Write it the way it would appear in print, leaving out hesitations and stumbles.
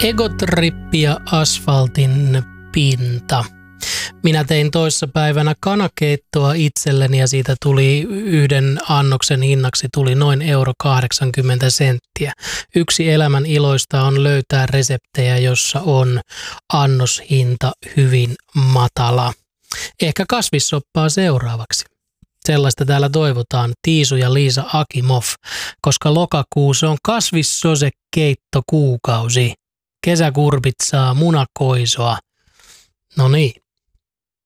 Egotrippi ja asfaltin pinta. Minä tein toissapäivänä kanakeittoa itselleni ja siitä tuli yhden annoksen hinnaksi tuli noin 1,80 €. Yksi elämän iloista on löytää reseptejä, jossa on annoshinta hyvin matala. Ehkä kasvissoppaa seuraavaksi. Sellaista täällä toivotaan Tiisu ja Liisa Akimov, koska lokakuu se on kasvissosekeittokuukausi. Kesäkurpit saa munakoisoa. No niin.